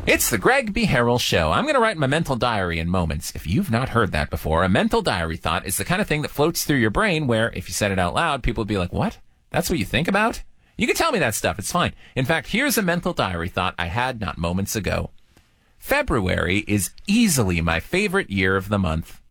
It's the Greg B. Harrell Show. I'm going to write my mental diary in moments. If you've not heard that before, a mental diary thought is the kind of thing that floats through your brain where, if you said it out loud, people would be like, what? That's what you think about? You can tell me that stuff. It's fine. In fact, here's a mental diary thought I had not moments ago. February is easily my favorite year of the month.